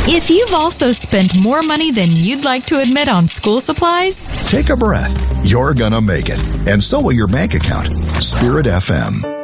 If you've also spent more money than you'd like to admit on school supplies, take a breath. You're gonna make it. And so will your bank account. Spirit FM.